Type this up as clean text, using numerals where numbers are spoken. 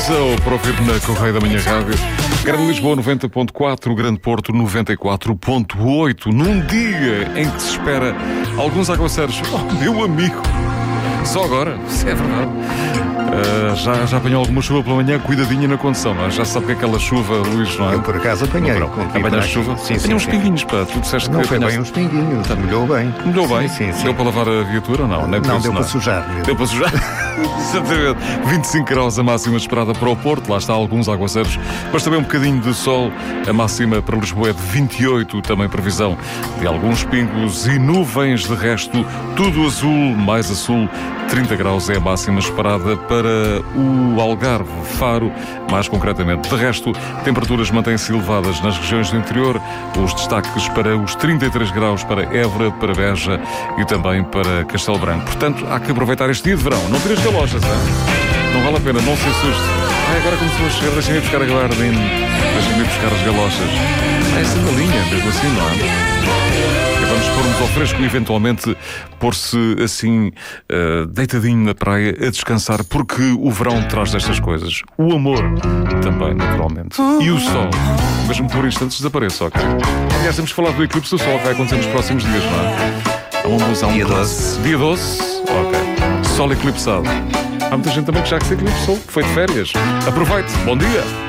Lizzo para ouvir na Correia da Manhã Rádio. Grande Lisboa 90.4, Grande Porto 94.8. Num dia em que se espera alguns aguaceiros. Oh, meu amigo! Só agora, se é verdade. Já apanhou alguma chuva pela manhã, cuidadinho na condução, não é? Já sabe que aquela chuva, Luís, não é? Eu por acaso apanhei. Apanhaste chuva? Sim, apanhei uns pinguinhos, pá. Tu disseste não que foi bem uns pinguinhos, melhou bem. Melhou bem? Sim. Deu para lavar a viatura ou não? Não, deu para sujar. Deu para sujar? Exatamente. 25 graus a máxima esperada para o Porto, lá está alguns aguaceiros, mas também um bocadinho de sol. A máxima para Lisboa é de 28, também previsão de alguns pingos e nuvens, de resto, tudo azul, mais a sul. 30 graus é a máxima esperada para o Algarve, Faro, mais concretamente. De resto, temperaturas mantêm-se elevadas nas regiões do interior. Os destaques para os 33 graus para Évora, para Beja e também para Castelo Branco. Portanto, há que aproveitar este dia de verão. Não tires galochas, não vale a pena, não se assuste. Agora começou a chegar, deixem-me buscar a gabardina, deixem-me buscar as galochas. É sandalinha, mesmo assim, não é? Vamos pôr-nos ao fresco e eventualmente pôr-se assim, deitadinho na praia, a descansar, porque o verão traz destas coisas. O amor também, naturalmente. E o sol, mesmo por instantes, desaparece, ok? Aliás, temos falado do eclipse do sol que vai acontecer nos próximos dias, não é? Dia 12. Dia 12? Ok. Sol eclipsado. Há muita gente também que já se eclipsou, que foi de férias. Aproveite. Bom dia!